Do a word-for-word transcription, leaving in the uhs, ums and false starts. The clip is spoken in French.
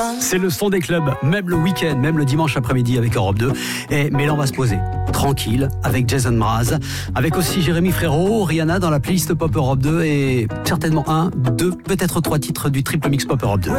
C'est le son des clubs, même le week-end, même le dimanche après-midi avec Europe deux. Et, mais là, on va se poser tranquille avec Jason Mraz, avec aussi Jérémy Frérot, Rihanna dans la playlist Pop Europe deux et certainement un, deux, peut-être trois titres du triple mix Pop Europe deux.